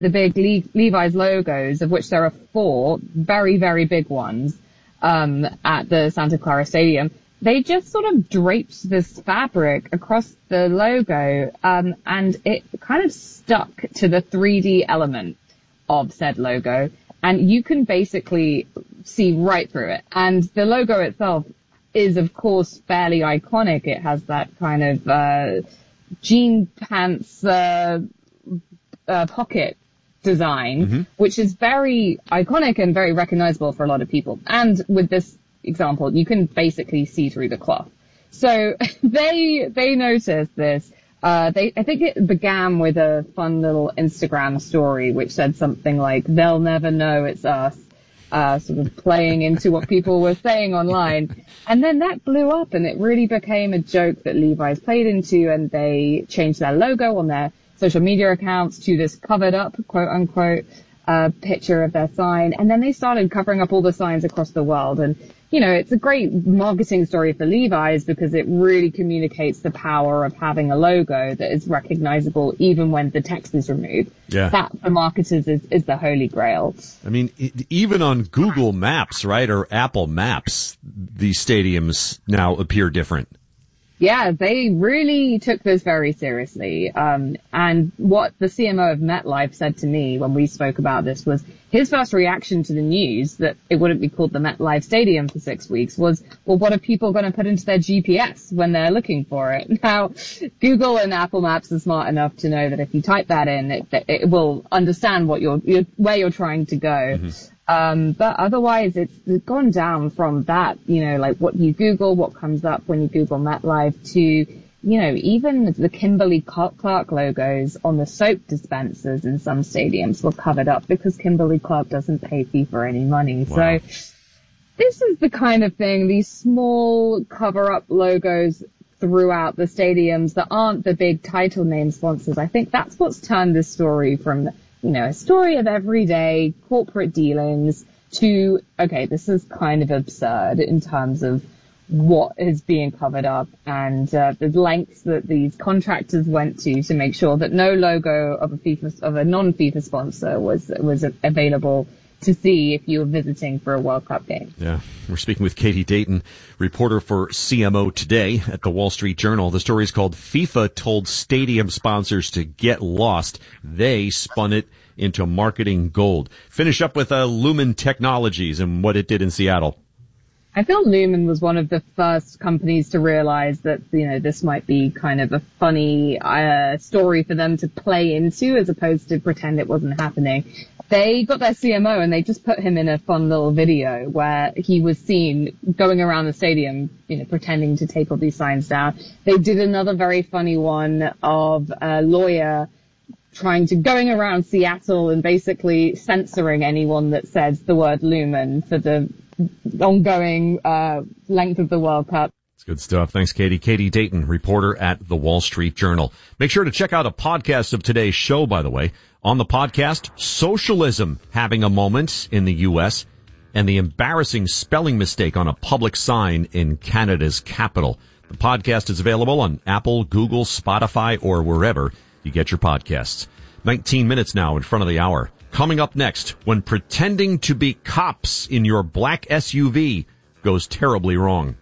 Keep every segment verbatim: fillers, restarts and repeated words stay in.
the big Le- Levi's logos, of which there are four very, very big ones, um, at the Santa Clara Stadium. They just sort of draped this fabric across the logo, um, and it kind of stuck to the three D element of said logo, and you can basically see right through it. And the logo itself is, of course, fairly iconic. It has that kind of uh jean pants uh, uh pocket design, mm-hmm. which is very iconic and very recognizable for a lot of people. And with this example, you can basically see through the cloth. So they they noticed this. Uh, they, I think it began with a fun little Instagram story which said something like, "They'll never know it's us," uh, sort of playing into what people were saying online. And then that blew up, and it really became a joke that Levi's played into, and they changed their logo on their social media accounts to this covered up, quote unquote, uh, picture of their sign. And then they started covering up all the signs across the world. And you know, it's a great marketing story for Levi's because it really communicates the power of having a logo that is recognizable even when the text is removed. Yeah. That, for marketers, is, is the holy grail. I mean, it, even on Google Maps, right, or Apple Maps, these stadiums now appear different. Yeah, they really took this very seriously. Um, and what the C M O of MetLife said to me when we spoke about this was his first reaction to the news that it wouldn't be called the MetLife Stadium for six weeks was, well, what are people going to put into their G P S when they're looking for it? Now, Google and Apple Maps are smart enough to know that if you type that in, it, it will understand what you're, you're, where you're trying to go. Mm-hmm. Um, but otherwise, it's gone down from that, you know, like what you Google, what comes up when you Google MetLife, to, you know, even the Kimberly Clark logos on the soap dispensers in some stadiums were covered up because Kimberly Clark doesn't pay FIFA any money. Wow. So this is the kind of thing, these small cover-up logos throughout the stadiums that aren't the big title name sponsors. I think that's what's turned this story from, you know, a story of everyday corporate dealings to, okay, this is kind of absurd in terms of what is being covered up and uh, the lengths that these contractors went to to make sure that no logo of a FIFA, of a non-FIFA sponsor was was available to see if you were visiting for a World Cup game. Yeah. We're speaking with Katie Dayton, reporter for C M O Today at the Wall Street Journal. The story is called FIFA Told Stadium Sponsors to Get Lost. They Spun It into Marketing Gold. Finish up with uh, Lumen Technologies and what it did in Seattle. I feel Lumen was one of the first companies to realize that, you know, this might be kind of a funny uh, story for them to play into as opposed to pretend it wasn't happening. They got their C M O and they just put him in a fun little video where he was seen going around the stadium, you know, pretending to take all these signs down. They did another very funny one of a lawyer trying to going around Seattle and basically censoring anyone that says the word Lumen for the ongoing uh length of the World Cup. It's good stuff. Thanks, Katie. Katie Dayton, reporter at the Wall Street Journal. Make sure to check out a podcast of today's show, by the way. On the podcast, socialism having a moment in the U S and the embarrassing spelling mistake on a public sign in Canada's capital. The podcast is available on Apple, Google, Spotify, or wherever you get your podcasts. nineteen minutes now in front of the hour. Coming up next, when pretending to be cops in your black S U V goes terribly wrong.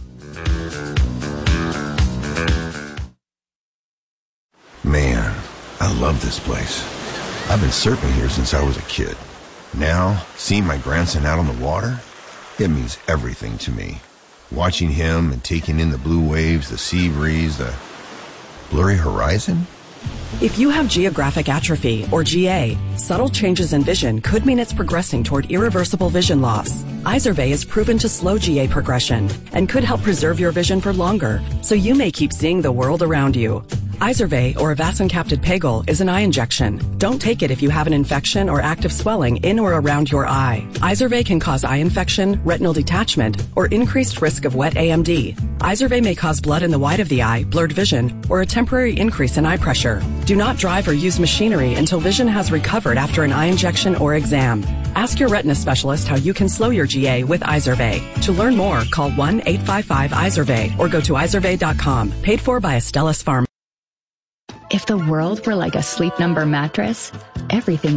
Man, I love this place. I've been surfing here since I was a kid. Now, seeing my grandson out on the water, it means everything to me. Watching him and taking in the blue waves, the sea breeze, the blurry horizon. If you have geographic atrophy, or G A, subtle changes in vision could mean it's progressing toward irreversible vision loss. Izervay is proven to slow G A progression and could help preserve your vision for longer, so you may keep seeing the world around you. Izervay, or avacincaptad pegol, is an eye injection. Don't take it if you have an infection or active swelling in or around your eye. Izervay can cause eye infection, retinal detachment, or increased risk of wet A M D. Izervay may cause blood in the white of the eye, blurred vision, or a temporary increase in eye pressure. Do not drive or use machinery until vision has recovered after an eye injection or exam. Ask your retina specialist how you can slow your G A with Izervay. To learn more, call one eight five five Izervay or go to izervay dot com. Paid for by Astellas Pharma. If the world were like a Sleep Number mattress, everything